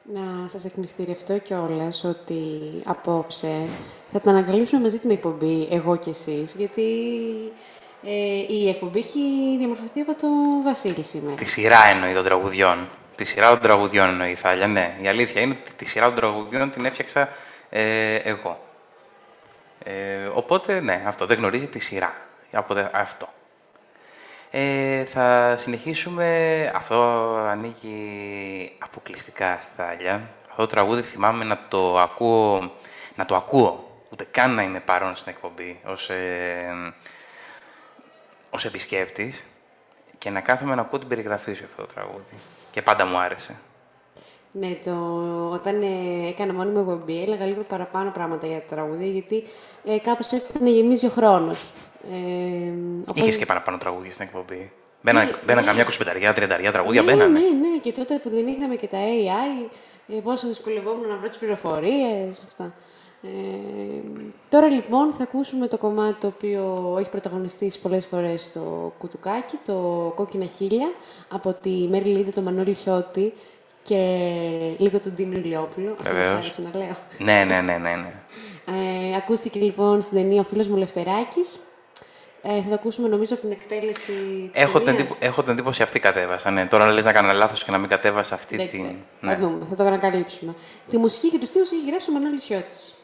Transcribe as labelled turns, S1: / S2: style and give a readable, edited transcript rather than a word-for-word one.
S1: Να σας εκμυστηρευτώ κιόλας ότι απόψε θα την ανακαλύψουμε μαζί την εκπομπή, εγώ κι εσείς, γιατί η εκπομπή έχει διαμορφωθεί από τον Βασίλη σήμερα.
S2: Τη σειρά εννοεί των τραγουδιών. Τη σειρά των τραγουδιών εννοεί, Θάλια. Ναι, η αλήθεια είναι ότι τη σειρά των τραγουδιών την έφτιαξα εγώ. Οπότε, ναι, αυτό δεν γνωρίζει τη σειρά. Αυτό. Θα συνεχίσουμε. Αυτό ανήκει αποκλειστικά στη Θάλια. Αυτό το τραγούδι θυμάμαι να το ακούω, ούτε καν να είμαι παρόν στην εκπομπή ως επισκέπτης και να κάθομαι να ακούω την περιγραφή σου αυτό το τραγούδι. Και πάντα μου άρεσε.
S1: Ναι, όταν έκανα μόνη μου εκπομπή, έλεγα λίγο παραπάνω πράγματα για τα τραγούδια, γιατί κάπως έπρεπε να γεμίζει ο χρόνος.
S2: Είχες και παραπάνω τραγούδια στην εκπομπή. Μπαίναν καμιά 25-30 τραγούδια, μπαίνανε.
S1: Ναι, και τότε που δεν είχαμε και τα AI, πόσο δυσκολευόμουν να βρω τις πληροφορίες, αυτά. Τώρα λοιπόν θα ακούσουμε το κομμάτι το οποίο έχει πρωταγωνιστήσει πολλές φορές στο Κουτουκάκι, το Κόκκινα Χείλια, από τη Μέρη Λίντα, τον Μανώλη Χιώτη και λίγο τον Τίμη Ηλιόπουλο. Αυτό δεν άρεσε να λέω.
S2: Ναι.
S1: Ακούστηκε λοιπόν στην ταινία «Ο φίλος μου Λευτεράκης». Θα το ακούσουμε νομίζω από την εκτέλεση της
S2: Έχω την εντύπωση αυτή κατέβασα. Ναι. Τώρα λες να κάνω λάθος και να μην κατέβασα αυτή την...
S1: Ναι. Θα δούμε, θα το ανακαλύψουμε. Τη μουσική και τους στίχους έχει γράψει ο Μανώλης Χιώτης.